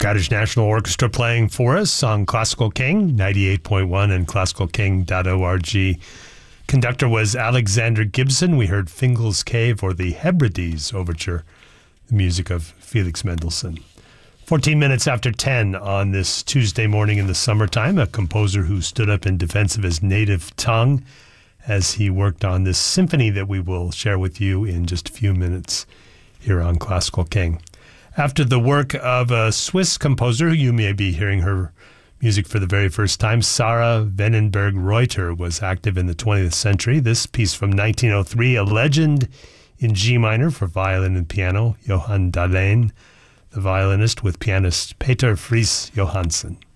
Scottish National Orchestra playing for us on Classical King 98.1 and classicalking.org. Conductor was Alexander Gibson. We heard Fingal's Cave or the Hebrides Overture, the music of Felix Mendelssohn. 14 minutes after 10 on this Tuesday morning in the summertime, a composer who stood up in defense of his native tongue as he worked on this symphony that we will share with you in just a few minutes here on Classical King. After the work of a Swiss composer, who you may be hearing her music for the very first time, Sarah Wennenberg-Reuter was active in the 20th century. This piece from 1903, a legend in G minor for violin and piano, Johann Dahlén, the violinist, with pianist Peter Friis Johansson.